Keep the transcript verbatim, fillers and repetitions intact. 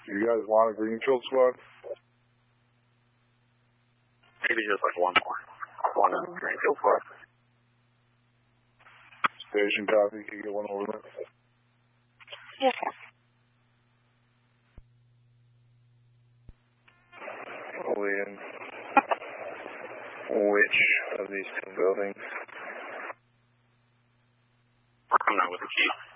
You guys want a Greenfield squad? Maybe just like one more. One in Greenfield squad. Station copy. Can you get one over there? Yes, sir. William, which of these two buildings? I'm not with the key.